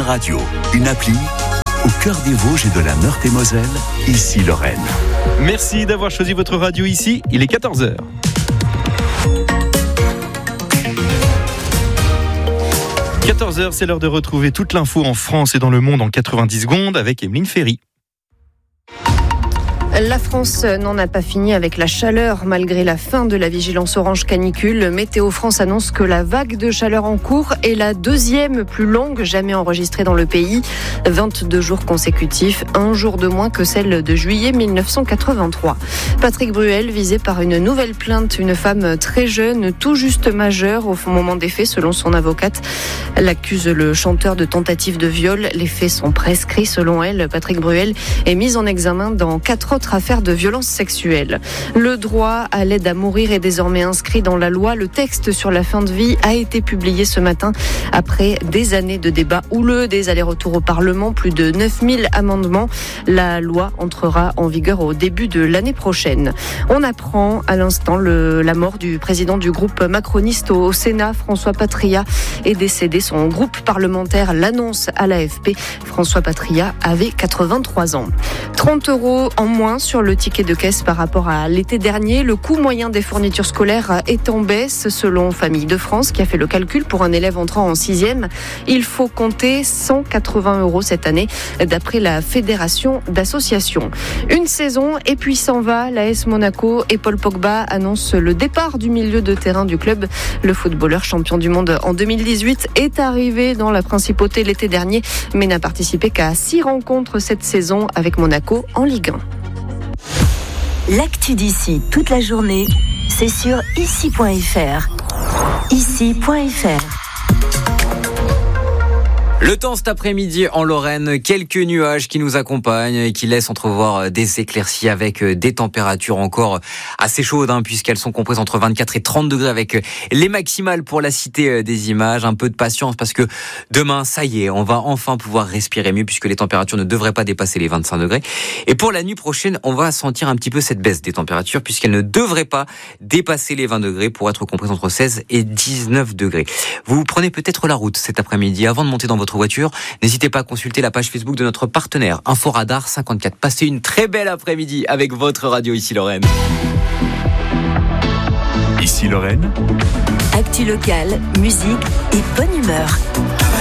Radio, une appli au cœur des Vosges et de la Meurthe-et-Moselle, ici Lorraine. Merci d'avoir choisi votre radio ici, il est 14h. « 14h, c'est l'heure de retrouver toute l'info en France et dans le monde en 90 secondes avec Emeline Ferry. La France n'en a pas fini avec la chaleur. Malgré la fin de la vigilance orange canicule, Météo France annonce que la vague de chaleur en cours est la deuxième plus longue jamais enregistrée dans le pays. 22 jours consécutifs, un jour de moins que celle de juillet 1983. Patrick Bruel, visé par une nouvelle plainte, une femme très jeune, tout juste majeure au moment des faits, selon son avocate. Elle accuse le chanteur de tentative de viol. Les faits sont prescrits selon elle. Patrick Bruel est mis en examen dans 4 autres affaires de violence sexuelle. Le droit à l'aide à mourir est désormais inscrit dans la loi. Le texte sur la fin de vie a été publié ce matin après des années de débats houleux, des allers-retours au Parlement, plus de 9000 amendements. La loi entrera en vigueur au début de l'année prochaine. On apprend à l'instant la mort du président du groupe macroniste au Sénat, François Patriat, est décédé. Son groupe parlementaire l'annonce à l'AFP. François Patriat avait 83 ans. 30 € en moins sur le ticket de caisse par rapport à l'été dernier. Le coût moyen des fournitures scolaires est en baisse selon Famille de France qui a fait le calcul. Pour un élève entrant en 6e, il faut compter 180 € cette année d'après la Fédération d'associations. Une saison et puis s'en va. L'AS Monaco et Paul Pogba annoncent le départ du milieu de terrain du club. Le footballeur champion du monde en 2018 est arrivé dans la principauté l'été dernier mais n'a participé qu'à 6 rencontres cette saison avec Monaco en Ligue 1. L'actu d'ici toute la journée, c'est sur ici.fr. Ici.fr. Le temps cet après-midi en Lorraine, quelques nuages qui nous accompagnent et qui laissent entrevoir des éclaircies avec des températures encore assez chaudes puisqu'elles sont comprises entre 24 et 30 degrés avec les maximales pour la cité des images. Un peu de patience parce que demain, ça y est, on va enfin pouvoir respirer mieux puisque les températures ne devraient pas dépasser les 25 degrés. Et pour la nuit prochaine, on va sentir un petit peu cette baisse des températures puisqu'elles ne devraient pas dépasser les 20 degrés pour être comprises entre 16 et 19 degrés. Vous prenez peut-être la route cet après-midi avant de monter dans votre voiture, n'hésitez pas à consulter la page Facebook de notre partenaire Inforadar 54. Passez une très belle après-midi avec votre radio Ici Lorraine. Ici Lorraine. Actu locale, musique et bonne humeur.